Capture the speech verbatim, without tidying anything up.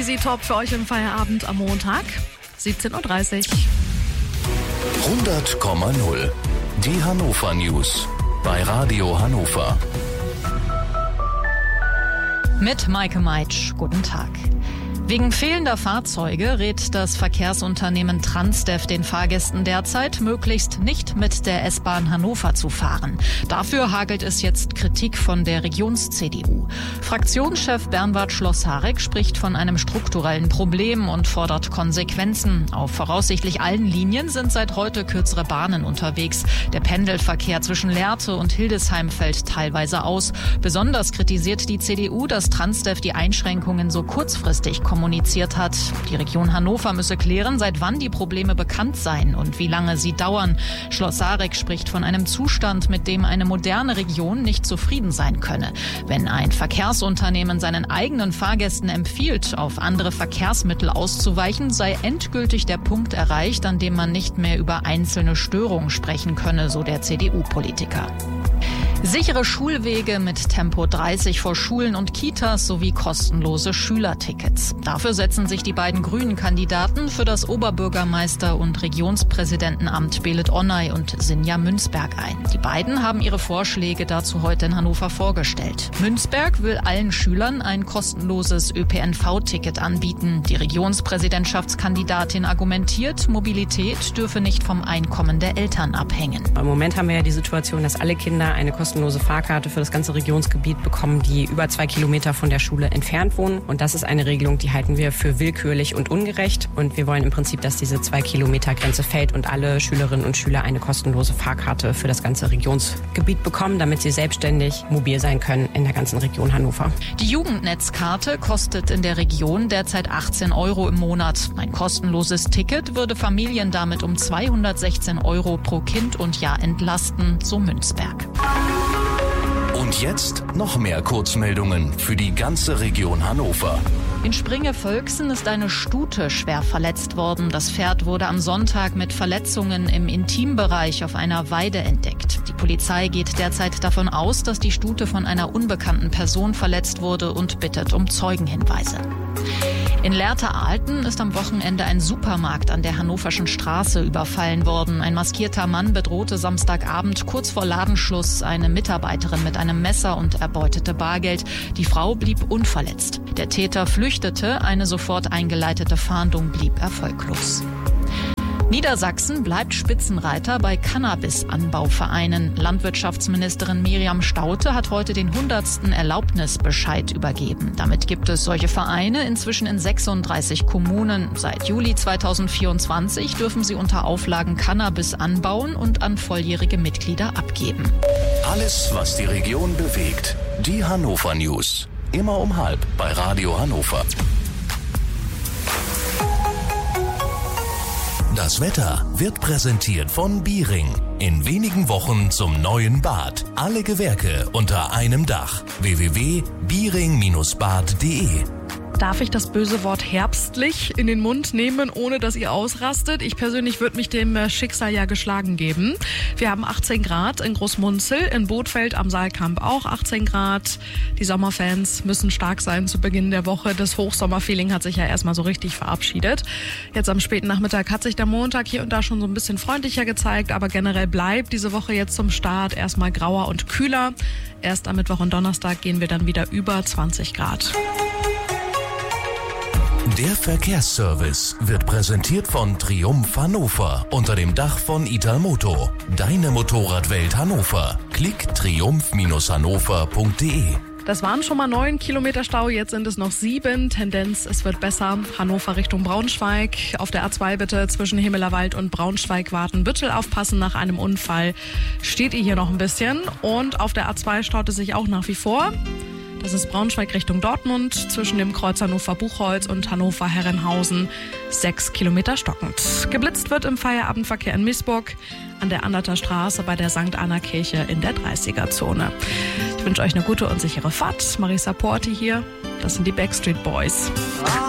Easy Top für euch im Feierabend am Montag, siebzehn Uhr dreißig. hundert Komma null. Die Hannover News bei Radio Hannover. Mit Maike Meitsch. Guten Tag. Wegen fehlender Fahrzeuge rät das Verkehrsunternehmen Transdev den Fahrgästen derzeit, möglichst nicht mit der S-Bahn Hannover zu fahren. Dafür hagelt es jetzt Kritik von der Regions-C D U. Fraktionschef Bernward Schloss-Harek spricht von einem strukturellen Problem und fordert Konsequenzen. Auf voraussichtlich allen Linien sind seit heute kürzere Bahnen unterwegs. Der Pendelverkehr zwischen Lehrte und Hildesheim fällt teilweise aus. Besonders kritisiert die C D U, dass Transdev die Einschränkungen so kurzfristig kommuniziert hat. Die Region Hannover müsse klären, seit wann die Probleme bekannt seien und wie lange sie dauern. Schloss-Harek spricht von einem Zustand, mit dem eine moderne Region nicht zufrieden sein könne. Wenn ein Verkehrsunternehmen seinen eigenen Fahrgästen empfiehlt, auf andere Verkehrsmittel auszuweichen, sei endgültig der Punkt erreicht, an dem man nicht mehr über einzelne Störungen sprechen könne, so der C D U-Politiker. Sichere Schulwege mit Tempo dreißig vor Schulen und Kitas sowie kostenlose Schülertickets. Dafür setzen sich die beiden grünen Kandidaten für das Oberbürgermeister- und Regionspräsidentenamt Belit Onay und Sinja Münzberg ein. Die beiden haben ihre Vorschläge dazu heute in Hannover vorgestellt. Münzberg will allen Schülern ein kostenloses Ö P N V-Ticket anbieten. Die Regionspräsidentschaftskandidatin argumentiert, Mobilität dürfe nicht vom Einkommen der Eltern abhängen. Im Moment haben wir ja die Situation, dass alle Kinder eine kostenlose Fahrkarte für das ganze Regionsgebiet bekommen, die über zwei Kilometer von der Schule entfernt wohnen. Und das ist eine Regelung, die halten wir für willkürlich und ungerecht. Und wir wollen im Prinzip, dass diese zwei Kilometer Grenze fällt und alle Schülerinnen und Schüler eine kostenlose Fahrkarte für das ganze Regionsgebiet bekommen, damit sie selbstständig mobil sein können in der ganzen Region Hannover. Die Jugendnetzkarte kostet in der Region derzeit achtzehn Euro im Monat. Ein kostenloses Ticket würde Familien damit um zweihundertsechzehn Euro pro Kind und Jahr entlasten, so Münzberg. Und jetzt noch mehr Kurzmeldungen für die ganze Region Hannover. In Springe-Völksen ist eine Stute schwer verletzt worden. Das Pferd wurde am Sonntag mit Verletzungen im Intimbereich auf einer Weide entdeckt. Die Polizei geht derzeit davon aus, dass die Stute von einer unbekannten Person verletzt wurde und bittet um Zeugenhinweise. In Lehrte-Alten ist am Wochenende ein Supermarkt an der Hannoverschen Straße überfallen worden. Ein maskierter Mann bedrohte Samstagabend kurz vor Ladenschluss eine Mitarbeiterin mit einem Messer und erbeutete Bargeld. Die Frau blieb unverletzt. Der Täter flüchtete, eine sofort eingeleitete Fahndung blieb erfolglos. Niedersachsen bleibt Spitzenreiter bei Cannabis-Anbauvereinen. Landwirtschaftsministerin Miriam Staudte hat heute den hundertsten Erlaubnisbescheid übergeben. Damit gibt es solche Vereine inzwischen in sechsunddreißig Kommunen. Seit Juli zweitausendvierundzwanzig dürfen sie unter Auflagen Cannabis anbauen und an volljährige Mitglieder abgeben. Alles, was die Region bewegt. Die Hannover News. Immer um halb bei Radio Hannover. Das Wetter wird präsentiert von Biering. In wenigen Wochen zum neuen Bad. Alle Gewerke unter einem Dach. w w w punkt biering Bindestrich bad punkt de. Darf ich das böse Wort herbstlich in den Mund nehmen, ohne dass ihr ausrastet? Ich persönlich würde mich dem Schicksal ja geschlagen geben. Wir haben achtzehn Grad in Großmunzel, in Bothfeld am Saalkamp auch achtzehn Grad. Die Sommerfans müssen stark sein zu Beginn der Woche. Das Hochsommerfeeling hat sich ja erstmal so richtig verabschiedet. Jetzt am späten Nachmittag hat sich der Montag hier und da schon so ein bisschen freundlicher gezeigt, aber generell bleibt diese Woche jetzt zum Start erstmal grauer und kühler. Erst am Mittwoch und Donnerstag gehen wir dann wieder über zwanzig Grad. Der Verkehrsservice wird präsentiert von Triumph Hannover unter dem Dach von Italmoto. Deine Motorradwelt Hannover. Klick triumph Bindestrich hannover punkt de. Das waren schon mal neun Kilometer Stau, jetzt sind es noch sieben. Tendenz, es wird besser. Hannover Richtung Braunschweig. Auf der A zwei bitte zwischen Himmelerwald und Braunschweig-Wartenbüttel aufpassen. Nach einem Unfall steht ihr hier noch ein bisschen. Und auf der A zwei staut es sich auch nach wie vor. Das ist Braunschweig Richtung Dortmund, zwischen dem Kreuz Hannover-Buchholz und Hannover-Herrenhausen, sechs Kilometer stockend. Geblitzt wird im Feierabendverkehr in Miesburg, an der Anderter Straße bei der Sankt Anna Kirche in der dreißiger-Zone. Ich wünsche euch eine gute und sichere Fahrt. Marisa Porti hier, das sind die Backstreet Boys.